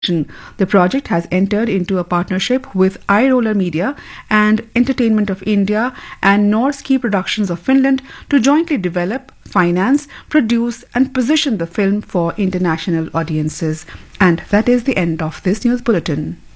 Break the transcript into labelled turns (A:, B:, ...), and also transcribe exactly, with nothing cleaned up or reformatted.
A: The project has entered into a partnership with iRoller Media and Entertainment of India and Norski Productions of Finland to jointly develop, finance, produce and position the film for international audiences. And that is the end of this news bulletin.